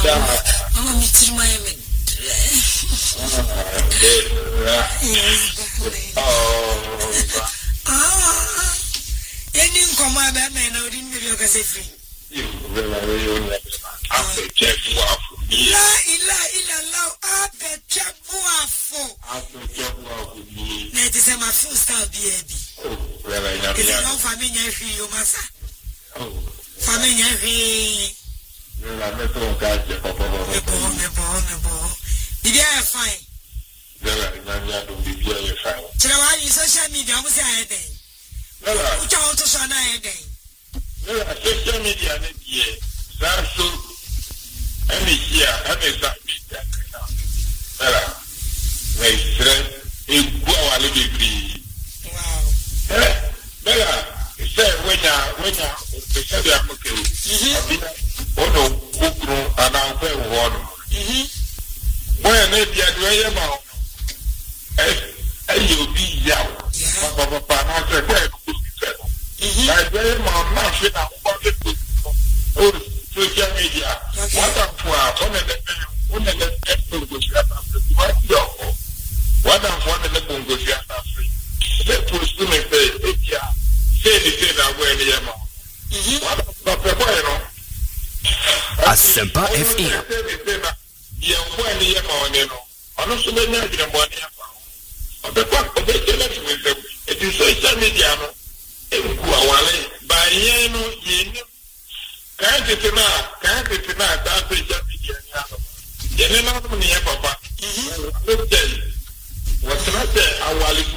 Mama me tiri my me. Any come out that man, I didn't know you can say free. Let us have my full style baby. It's a long family free, you must. Family free. Did you have fine? Children, social media, I was saying. Which I want to show now again. Social media, that's so. And here, and it's that media. My friend, it go a little bit. Wow. Bella, say when the Saudi African, oh no, Kukru, and I'll say one. When they be at where you are, and you'll be young. Papa, I said, where I very much not social media. What up for one of the people who what up for the Bungo free? They push to me say that when you are what up the boy, Asempa FM. Yeah, when you are I'm not so many money. The fact of the it is social media. By Yeno, can't it not? That's a Papa. What's not there?